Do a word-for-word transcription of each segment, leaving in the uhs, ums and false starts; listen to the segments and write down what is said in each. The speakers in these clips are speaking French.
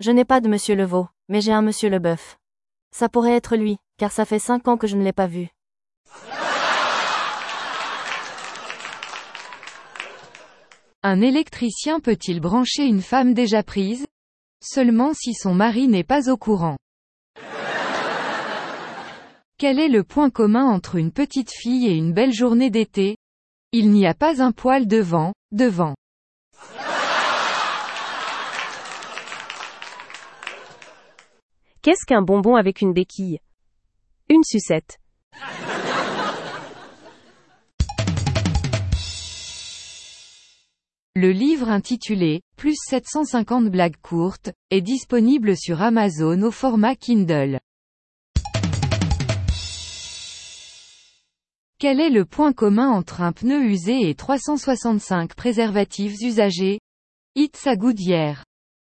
Je n'ai pas de Monsieur le veau, mais j'ai un Monsieur le bœuf. Ça pourrait être lui, car ça fait cinq ans que je ne l'ai pas vu. Un électricien peut-il brancher une femme déjà prise? Seulement si son mari n'est pas au courant. Quel est le point commun entre une petite fille et une belle journée d'été? Il n'y a pas un poil de vent, devant. Qu'est-ce qu'un bonbon avec une béquille? Une sucette. Le livre intitulé « Plus sept cent cinquante blagues courtes » est disponible sur Amazon au format Kindle. Quel est le point commun entre un pneu usé et trois cent soixante-cinq préservatifs usagés? It's a good year.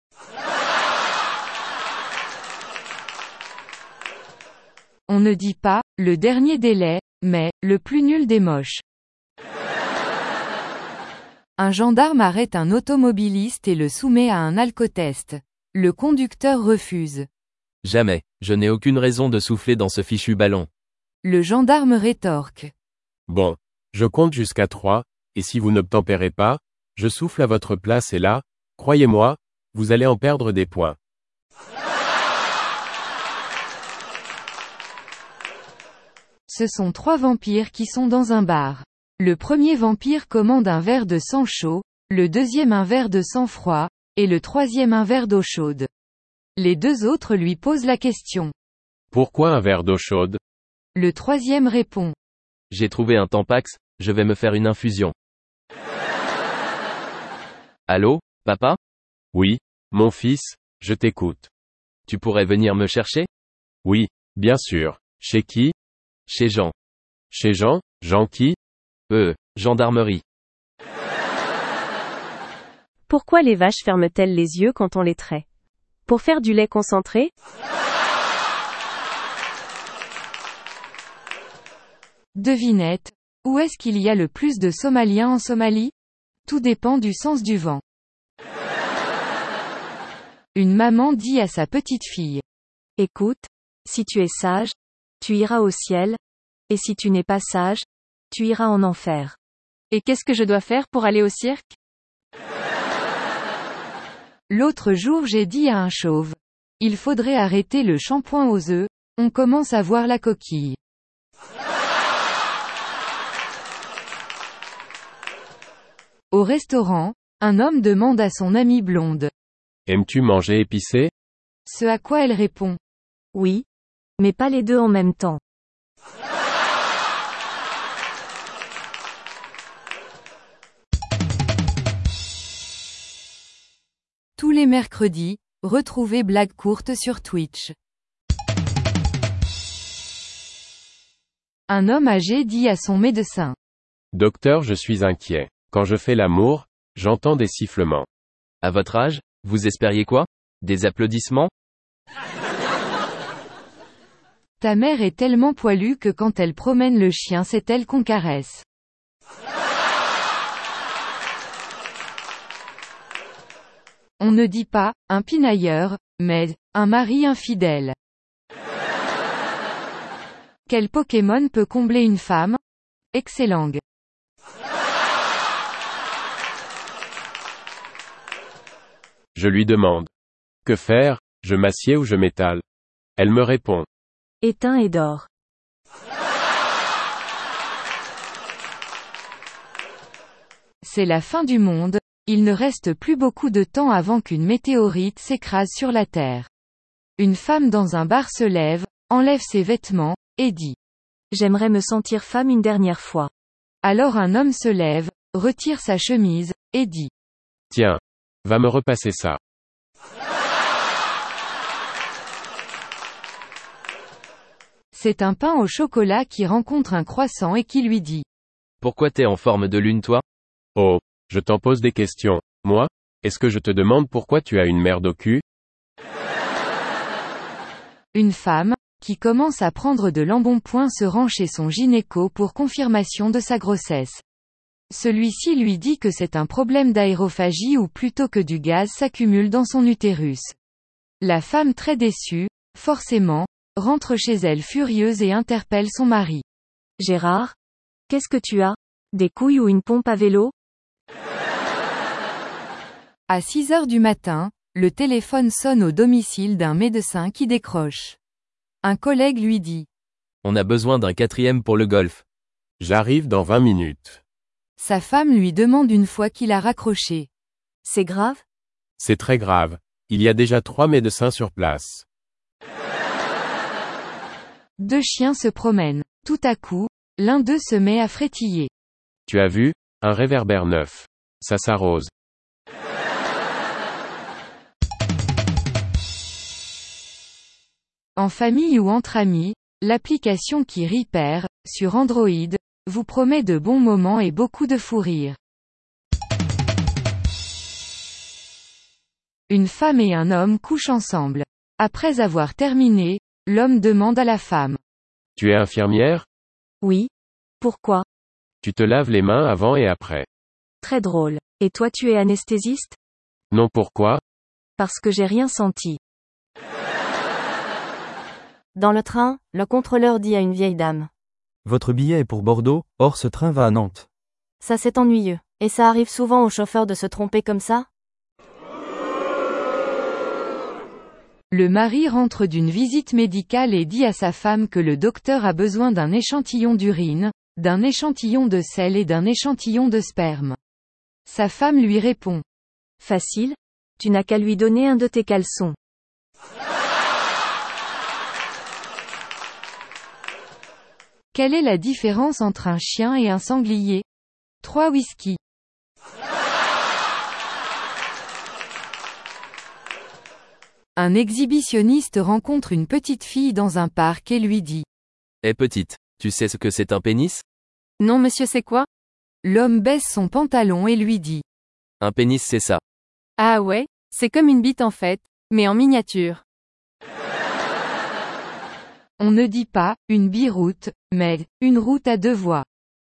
On ne dit pas « le dernier délai », mais « le plus nul des moches ». Un gendarme arrête un automobiliste et le soumet à un alcotest. Le conducteur refuse. Jamais, je n'ai aucune raison de souffler dans ce fichu ballon. Le gendarme rétorque. Bon, je compte jusqu'à trois, et si vous n'obtempérez pas, je souffle à votre place et là, croyez-moi, vous allez en perdre des points. Ce sont trois vampires qui sont dans un bar. Le premier vampire commande un verre de sang chaud, le deuxième un verre de sang froid, et le troisième un verre d'eau chaude. Les deux autres lui posent la question. Pourquoi un verre d'eau chaude? Le troisième répond. J'ai trouvé un Tampax, je vais me faire une infusion. Allô, papa? Oui, mon fils, je t'écoute. Tu pourrais venir me chercher? Oui, bien sûr. Chez qui? Chez Jean. Chez Jean? Jean qui? Euh, gendarmerie. Pourquoi les vaches ferment-elles les yeux quand on les traite? Pour faire du lait concentré? Devinette. Où est-ce qu'il y a le plus de Somaliens en Somalie? Tout dépend du sens du vent. Une maman dit à sa petite fille. Écoute, si tu es sage, tu iras au ciel, et si tu n'es pas sage, tu iras en enfer. Et qu'est-ce que je dois faire pour aller au cirque? L'autre jour j'ai dit à un chauve. Il faudrait arrêter le shampoing aux œufs, on commence à voir la coquille. Au restaurant, un homme demande à son amie blonde. Aimes-tu manger épicé? Ce à quoi elle répond. Oui. Mais pas les deux en même temps. Tous les mercredis, retrouvez Blagues courtes sur Twitch. Un homme âgé dit à son médecin. Docteur, je suis inquiet. Quand je fais l'amour, j'entends des sifflements. À votre âge, vous espériez quoi? Des applaudissements? Ta mère est tellement poilue que quand elle promène le chien c'est elle qu'on caresse. On ne dit pas, un pinailleur, mais, un mari infidèle. Quel Pokémon peut combler une femme? Excellent. Je lui demande. Que faire, je m'assieds ou je m'étale? Elle me répond. Éteins et dors. C'est la fin du monde, il ne reste plus beaucoup de temps avant qu'une météorite s'écrase sur la Terre. Une femme dans un bar se lève, enlève ses vêtements, et dit. J'aimerais me sentir femme une dernière fois. Alors un homme se lève, retire sa chemise, et dit. Tiens. Va me repasser ça. C'est un pain au chocolat qui rencontre un croissant et qui lui dit. Pourquoi t'es en forme de lune toi? Oh, je t'en pose des questions. Moi? Est-ce que je te demande pourquoi tu as une merde au cul? Une femme, qui commence à prendre de l'embonpoint se rend chez son gynéco pour confirmation de sa grossesse. Celui-ci lui dit que c'est un problème d'aérophagie ou plutôt que du gaz s'accumule dans son utérus. La femme très déçue, forcément, rentre chez elle furieuse et interpelle son mari. Gérard? Qu'est-ce que tu as? Des couilles ou une pompe à vélo? À six heures du matin, le téléphone sonne au domicile d'un médecin qui décroche. Un collègue lui dit. On a besoin d'un quatrième pour le golf. J'arrive dans vingt minutes. Sa femme lui demande une fois qu'il a raccroché. C'est grave? C'est très grave. Il y a déjà trois médecins sur place. Deux chiens se promènent. Tout à coup, l'un d'eux se met à frétiller. Tu as vu? Un réverbère neuf. Ça s'arrose. En famille ou entre amis, l'application qui rit perd, sur Android, vous promet de bons moments et beaucoup de fou rire. Une femme et un homme couchent ensemble. Après avoir terminé, l'homme demande à la femme. Tu es infirmière? Oui. Pourquoi? Tu te laves les mains avant et après. Très drôle. Et toi tu es anesthésiste? Non, pourquoi? Parce que j'ai rien senti. Dans le train, le contrôleur dit à une vieille dame. Votre billet est pour Bordeaux, or ce train va à Nantes. Ça c'est ennuyeux. Et ça arrive souvent aux chauffeurs de se tromper comme ça? Le mari rentre d'une visite médicale et dit à sa femme que le docteur a besoin d'un échantillon d'urine, d'un échantillon de sel et d'un échantillon de sperme. Sa femme lui répond. Facile. Tu n'as qu'à lui donner un de tes caleçons. Quelle est la différence entre un chien et un sanglier? Trois whisky. Un exhibitionniste rencontre une petite fille dans un parc et lui dit. Eh petite, tu sais ce que c'est un pénis? Non monsieur c'est quoi? L'homme baisse son pantalon et lui dit. Un pénis c'est ça. Ah ouais, c'est comme une bite en fait, mais en miniature. On ne dit pas, une biroute, mais, une route à deux voies.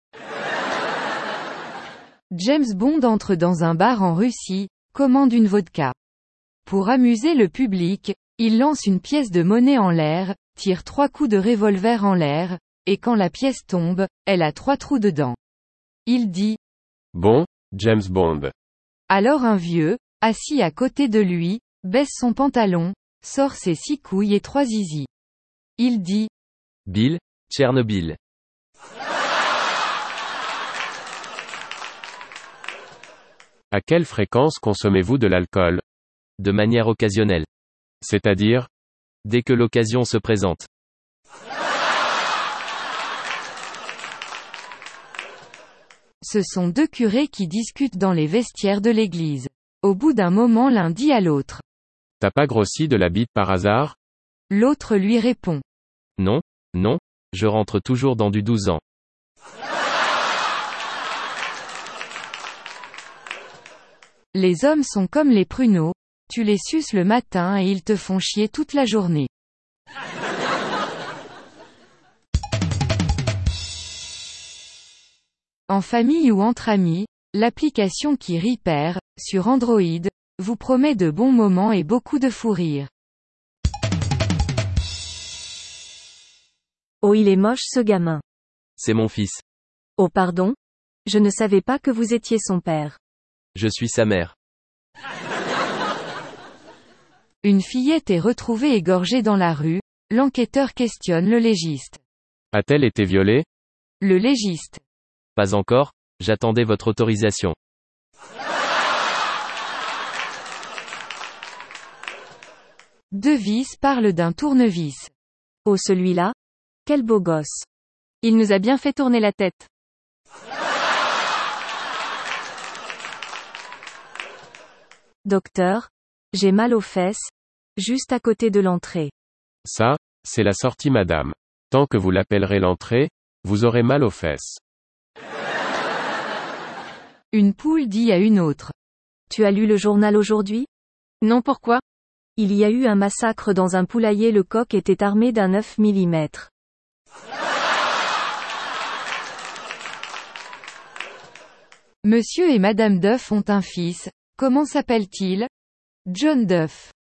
James Bond entre dans un bar en Russie, commande une vodka. Pour amuser le public, il lance une pièce de monnaie en l'air, tire trois coups de revolver en l'air, et quand la pièce tombe, elle a trois trous dedans. Il dit. Bon, James Bond. Alors un vieux, assis à côté de lui, baisse son pantalon, sort ses six couilles et trois zizi. Il dit. Bill, Tchernobyl. À quelle fréquence consommez-vous de l'alcool? De manière occasionnelle. C'est-à-dire? Dès que l'occasion se présente. Ce sont deux curés qui discutent dans les vestiaires de l'église. Au bout d'un moment l'un dit à l'autre. T'as pas grossi de la bite par hasard? L'autre lui répond. Non, non, je rentre toujours dans du douze ans. Les hommes sont comme les pruneaux, tu les suces le matin et ils te font chier toute la journée. En famille ou entre amis, l'application qui rit perd, sur Android, vous promet de bons moments et beaucoup de fou rire. Oh il est moche ce gamin. C'est mon fils. Oh pardon? Je ne savais pas que vous étiez son père. Je suis sa mère. Une fillette est retrouvée égorgée dans la rue, l'enquêteur questionne le légiste. A-t-elle été violée? Le légiste. Pas encore, j'attendais votre autorisation. Deux vis parlent d'un tournevis. Oh celui-là? Quel beau gosse. Il nous a bien fait tourner la tête. Docteur? J'ai mal aux fesses. Juste à côté de l'entrée. Ça, c'est la sortie madame. Tant que vous l'appellerez l'entrée, vous aurez mal aux fesses. Une poule dit à une autre. Tu as lu le journal aujourd'hui? Non pourquoi? Il y a eu un massacre dans un poulailler, le coq était armé d'un neuf millimètres. Monsieur et Madame Duff ont un fils, comment s'appelle-t-il? John Duff.